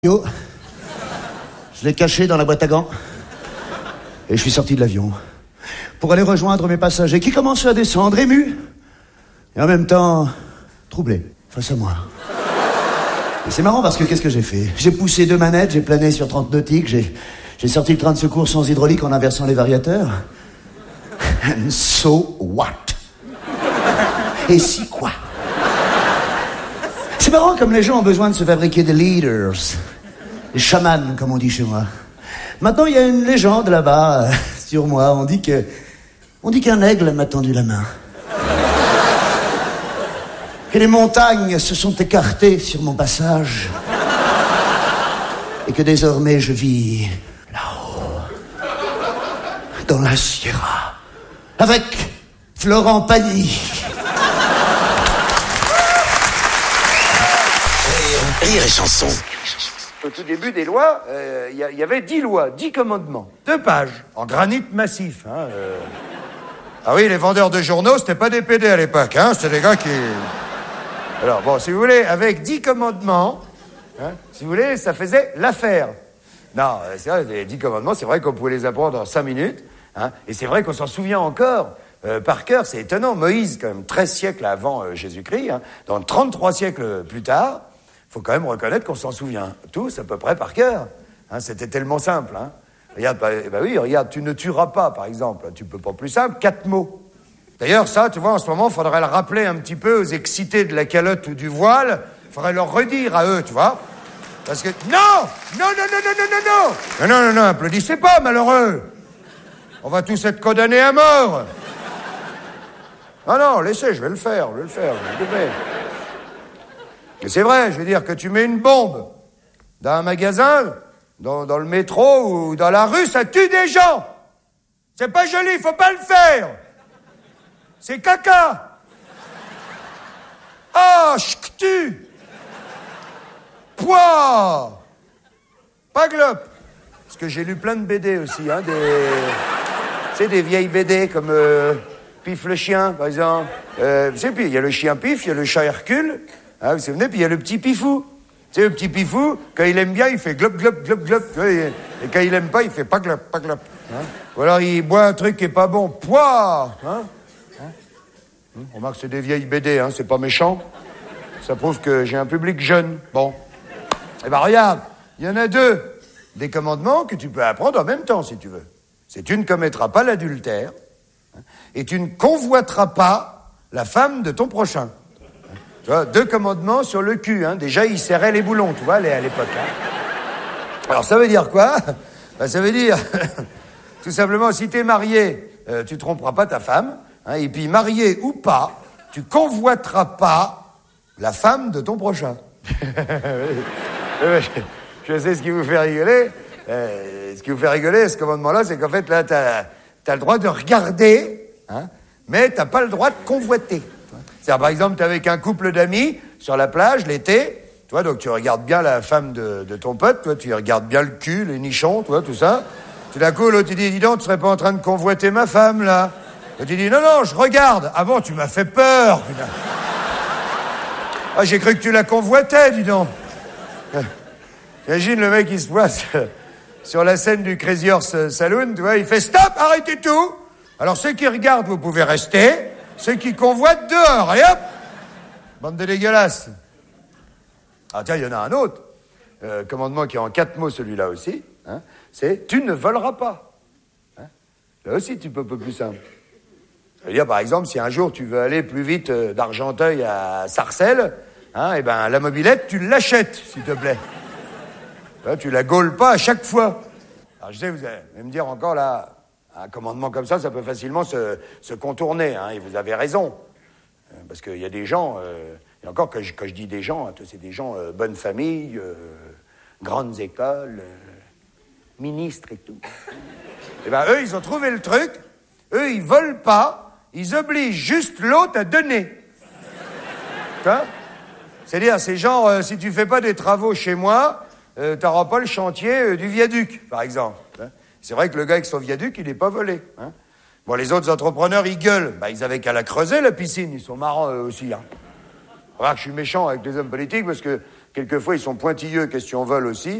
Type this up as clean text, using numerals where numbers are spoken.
Yo, je l'ai caché dans la boîte à gants et je suis sorti de l'avion pour aller rejoindre mes passagers qui commençaient à descendre, émus et en même temps troublés face à moi. Et c'est marrant parce que qu'est-ce que j'ai fait? J'ai poussé 2 manettes, j'ai plané sur 30 nautiques, j'ai sorti le train de secours sans hydraulique en inversant les variateurs. And so what? Et si quoi? C'est marrant comme les gens ont besoin de se fabriquer des leaders, des chamans comme on dit chez moi. Maintenant il y a une légende là-bas sur moi, on dit qu'un aigle m'a tendu la main. Que les montagnes se sont écartées sur mon passage. Et que désormais je vis là-haut, dans la Sierra, avec Florent Pagny. Rire et chanson. Au tout début des lois, il y avait 10 lois, 10 commandements. 2 pages, en granit massif. Ah oui, les vendeurs de journaux, c'était pas des PD à l'époque, c'était des gars qui... Alors bon, si vous voulez, avec 10 commandements, si vous voulez, ça faisait l'affaire. Non, c'est vrai, les 10 commandements, c'est vrai qu'on pouvait les apprendre en 5 minutes, et c'est vrai qu'on s'en souvient encore. Par cœur, c'est étonnant. Moïse, quand même 13 siècles avant Jésus-Christ, dans 33 siècles plus tard, faut quand même reconnaître qu'on s'en souvient tous à peu près par cœur. C'était tellement simple. Regarde, regarde, tu ne tueras pas, par exemple. Tu peux pas plus simple, 4 mots. D'ailleurs, ça, tu vois, en ce moment, il faudrait le rappeler un petit peu aux excités de la calotte ou du voile. Il faudrait leur redire à eux, tu vois. Parce que, non, applaudissez pas, malheureux. On va tous être condamnés à mort. Non, laissez, je vais le faire. Mais c'est vrai, je veux dire, que tu mets une bombe dans un magasin, dans le métro ou dans la rue, ça tue des gens. C'est pas joli, faut pas le faire. C'est caca. Ah, ch'tu. Pouah. Pas glop. Parce que j'ai lu plein de BD aussi, des vieilles BD comme Pif le chien, par exemple. Puis il y a le chien Pif, il y a le chat Hercule. Vous vous souvenez, puis il y a le petit Pifou. Tu sais, le petit Pifou, quand il aime bien, il fait glop, glop, glop, glop. Et quand il aime pas, il fait pas glop, pas glop. Ou alors il boit un truc qui est pas bon. Pouah. On remarque que c'est des vieilles BD, c'est pas méchant. Ça prouve que j'ai un public jeune. Bon. Eh ben regarde, il y en a 2. Des commandements que tu peux apprendre en même temps, si tu veux. C'est tu ne commettras pas l'adultère et tu ne convoiteras pas la femme de ton prochain. Tu vois, 2 commandements sur le cul, Déjà, ils serraient les boulons, tu vois, à l'époque, Alors, ça veut dire quoi? Ça veut dire, tout simplement, si t'es marié, tu tromperas pas ta femme, et puis, marié ou pas, tu convoiteras pas la femme de ton prochain. Je sais ce qui vous fait rigoler. Ce qui vous fait rigoler, ce commandement-là, c'est qu'en fait, là, t'as le droit de regarder, mais t'as pas le droit de convoiter. C'est-à-dire, par exemple, t'es avec un couple d'amis sur la plage l'été, tu vois, donc tu regardes bien la femme de ton pote, toi, tu regardes bien le cul, les nichons, tu vois, tout ça. Tout d'un coup, l'autre, il dit, dis donc, tu serais pas en train de convoiter ma femme, là? L'autre, il dit, non, je regarde. Ah bon, tu m'as fait peur, putain. Ah, j'ai cru que tu la convoitais, dis donc. Imagine le mec, il se pointe sur la scène du Crazy Horse Saloon, tu vois, il fait stop, arrêtez tout. Alors, ceux qui regardent, vous pouvez rester. Ceux qui convoitent dehors, et hop! Bande de dégueulasses. Ah tiens, il y en a un autre. Commandement qui est en 4 mots, celui-là aussi. C'est « tu ne voleras pas ». Là aussi, tu peux un peu plus simple. Ça veut dire, par exemple, si un jour tu veux aller plus vite d'Argenteuil à Sarcelles, et ben la mobilette, tu l'achètes, s'il te plaît. Là, tu la gaules pas à chaque fois. Alors je sais, vous allez me dire encore là... Un commandement comme ça peut facilement se contourner, et vous avez raison. Parce qu'il y a des gens, et encore quand je dis des gens, c'est des gens bonne famille, grandes écoles, ministres et tout. Et ben eux, ils ont trouvé le truc, eux, ils volent pas, ils obligent juste l'autre à donner. C'est-à-dire, c'est genre, si tu fais pas des travaux chez moi, t'auras pas le chantier du viaduc, par exemple. C'est vrai que le gars avec son viaduc, il n'est pas volé. Bon, les autres entrepreneurs, ils gueulent. Ils avaient qu'à la creuser, la piscine. Ils sont marrants, eux aussi. Remarque, je suis méchant avec les hommes politiques parce que Quelquefois, ils sont pointilleux, question vol aussi.